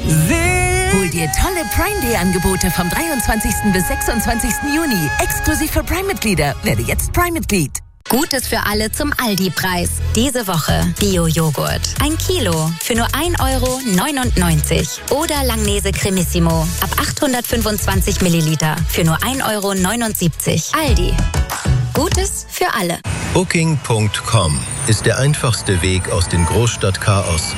Hol dir tolle Prime Day Angebote vom 23. bis 26. Juni. Exklusiv für Prime-Mitglieder. Werde jetzt Prime-Mitglied. Gutes für alle zum Aldi-Preis. Diese Woche Bio-Joghurt. 1 Kilo für nur 1,99 € Oder Langnese Cremissimo ab 825 Milliliter für nur 1,79 €. Aldi. Gutes für alle. Booking.com ist der einfachste Weg aus dem Großstadtchaos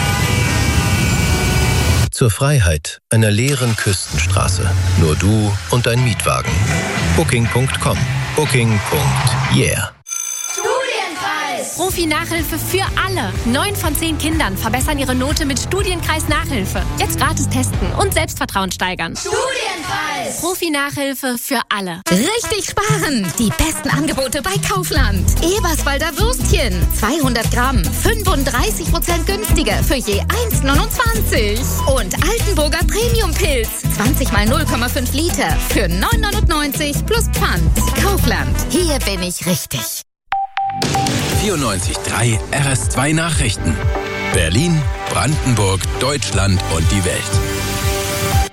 zur Freiheit einer leeren Küstenstraße. Nur du und dein Mietwagen. Booking.com. Booking.yeah. Profi-Nachhilfe für alle. 9 von 10 Kindern verbessern ihre Note mit Studienkreis-Nachhilfe. Jetzt gratis testen und Selbstvertrauen steigern. Studienkreis! Profi-Nachhilfe für alle. Richtig sparen! Die besten Angebote bei Kaufland. Eberswalder Würstchen. 200 Gramm. 35% günstiger für je 1,29 €. Und Altenburger Premium-Pilz. 20 mal 0,5 Liter für 9,99 € plus Pfand. Kaufland. Hier bin ich richtig. 94.3 RS2 Nachrichten. Berlin, Brandenburg, Deutschland und die Welt.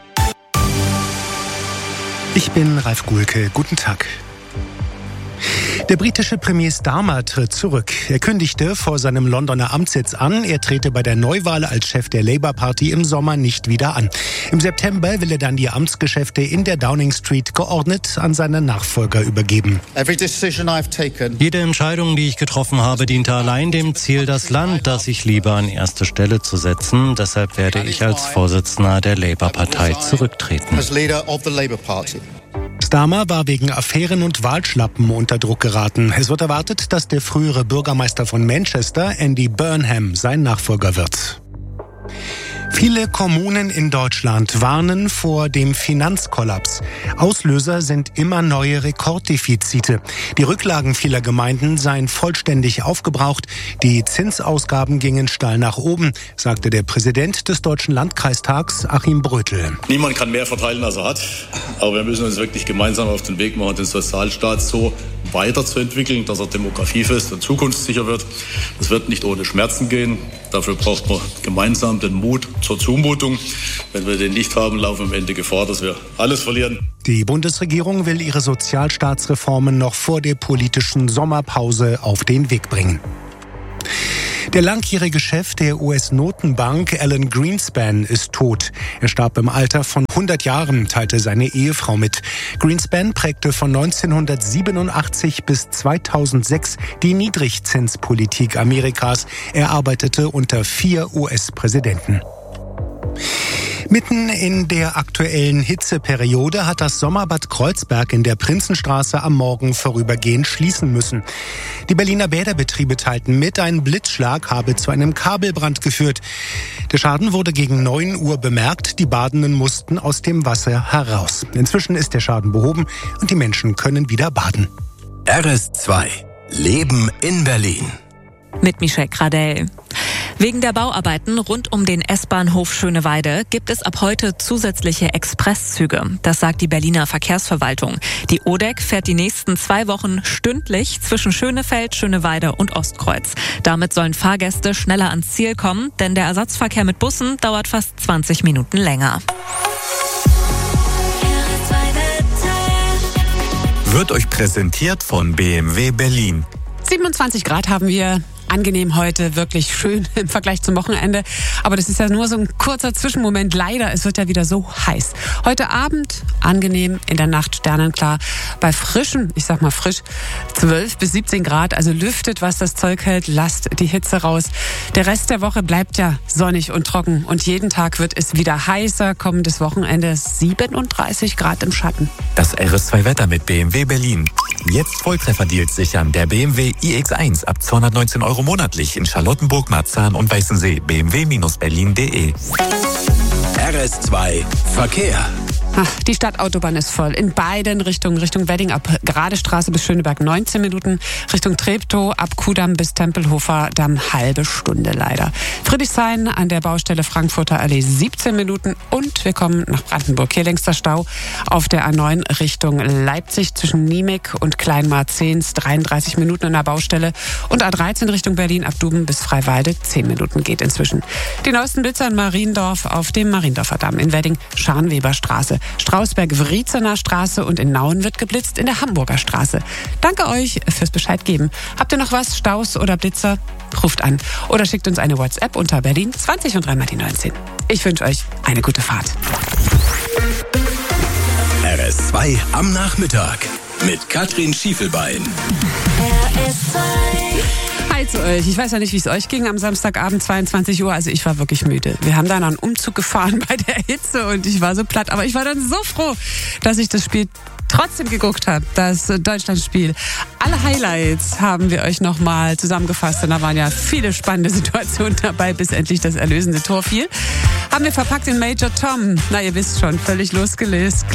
Ich bin Ralf Guhlke. Guten Tag. Der britische Premier Starmer tritt zurück. Er kündigte vor seinem Londoner Amtssitz an, er trete bei der Neuwahl als Chef der Labour Party im Sommer nicht wieder an. Im September will er dann die Amtsgeschäfte in der Downing Street geordnet an seine Nachfolger übergeben. Jede Entscheidung, die ich getroffen habe, diente allein dem Ziel, das Land, das ich liebe, an erste Stelle zu setzen. Deshalb werde ich als Vorsitzender der Labour-Partei zurücktreten. Starmer war wegen Affären und Wahlschlappen unter Druck geraten. Es wird erwartet, dass der frühere Bürgermeister von Manchester, Andy Burnham, sein Nachfolger wird. Viele Kommunen in Deutschland warnen vor dem Finanzkollaps. Auslöser sind immer neue Rekorddefizite. Die Rücklagen vieler Gemeinden seien vollständig aufgebraucht. Die Zinsausgaben gingen steil nach oben, sagte der Präsident des Deutschen Landkreistags, Achim Brötel. Niemand kann mehr verteilen, als er hat. Aber wir müssen uns wirklich gemeinsam auf den Weg machen, den Sozialstaat so weiterzuentwickeln, dass er demografiefest und zukunftssicher wird. Das wird nicht ohne Schmerzen gehen. Dafür braucht man gemeinsam den Mut zur Zumutung. Wenn wir den nicht haben, laufen wir am Ende Gefahr, dass wir alles verlieren. Die Bundesregierung will ihre Sozialstaatsreformen noch vor der politischen Sommerpause auf den Weg bringen. Der langjährige Chef der US-Notenbank, Alan Greenspan, ist tot. Er starb im Alter von 100 Jahren, teilte seine Ehefrau mit. Greenspan prägte von 1987 bis 2006 die Niedrigzinspolitik Amerikas. Er arbeitete unter 4 US-Präsidenten. Mitten in der aktuellen Hitzeperiode hat das Sommerbad Kreuzberg in der Prinzenstraße am Morgen vorübergehend schließen müssen. Die Berliner Bäderbetriebe teilten mit, ein Blitzschlag habe zu einem Kabelbrand geführt. Der Schaden wurde gegen 9 Uhr bemerkt. Die Badenden mussten aus dem Wasser heraus. Inzwischen ist der Schaden behoben und die Menschen können wieder baden. RS2 Leben in Berlin. Mit Michelle Gradell. Wegen der Bauarbeiten rund um den S-Bahnhof Schöneweide gibt es ab heute zusätzliche Expresszüge. Das sagt die Berliner Verkehrsverwaltung. Die ODEC fährt die nächsten 2 Wochen stündlich zwischen Schönefeld, Schöneweide und Ostkreuz. Damit sollen Fahrgäste schneller ans Ziel kommen, denn der Ersatzverkehr mit Bussen dauert fast 20 Minuten länger. Wird euch präsentiert von BMW Berlin. 27 Grad haben wir. Angenehm heute, wirklich schön im Vergleich zum Wochenende. Aber das ist ja nur so ein kurzer Zwischenmoment. Leider, es wird ja wieder so heiß. Heute Abend angenehm, in der Nacht sternenklar. Bei frischen, ich sag mal frisch, 12 bis 17 Grad. Also lüftet, was das Zeug hält, lasst die Hitze raus. Der Rest der Woche bleibt ja sonnig und trocken. Und jeden Tag wird es wieder heißer. Kommendes Wochenende 37 Grad im Schatten. Das RS2-Wetter mit BMW Berlin. Jetzt Volltreffer-Deals sichern. Der BMW iX1 ab 219 € monatlich in Charlottenburg, Marzahn und Weißensee. bmw-berlin.de. RS2 Verkehr. Die Stadtautobahn ist voll. In beiden Richtungen. Richtung Wedding ab Gradestraße bis Schöneberg 19 Minuten. Richtung Treptow ab Kudamm bis Tempelhofer Damm halbe Stunde leider. Friedrichshain an der Baustelle Frankfurter Allee 17 Minuten. Und wir kommen nach Brandenburg. Hier längster Stau auf der A9 Richtung Leipzig zwischen Niemek und Kleinmarzens 33 Minuten an der Baustelle. Und A13 Richtung Berlin ab Duben bis Freiwalde 10 Minuten geht inzwischen. Die neuesten Blitzer in Mariendorf auf dem Mariendorfer Damm. In Wedding Scharnweberstraße. Strausberg-Wriezener Straße und in Nauen wird geblitzt in der Hamburger Straße. Danke euch fürs Bescheid geben. Habt ihr noch was? Staus oder Blitzer? Ruft an oder schickt uns eine WhatsApp unter Berlin 20 und 3 mal die 19. Ich wünsche euch eine gute Fahrt. RS2 am Nachmittag mit Katrin Schiefelbein. RS2. Hi zu euch. Ich weiß ja nicht, wie es euch ging am Samstagabend 22 Uhr. Also ich war wirklich müde. Wir haben dann einen Umzug gefahren bei der Hitze und ich war so platt. Aber ich war dann so froh, dass ich das Spiel trotzdem geguckt habe, das Deutschlandspiel. Alle Highlights haben wir euch nochmal zusammengefasst. Und da waren ja viele spannende Situationen dabei, bis endlich das erlösende Tor fiel. Haben wir verpackt in Major Tom. Na, ihr wisst schon, völlig losgelöst.